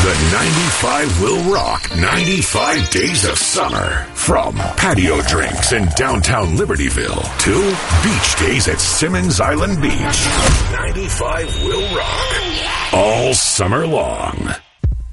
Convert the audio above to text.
The 95 will rock 95 days of summer. From patio drinks in downtown Libertyville to beach days at Simmons Island Beach. 95 will rock all summer long.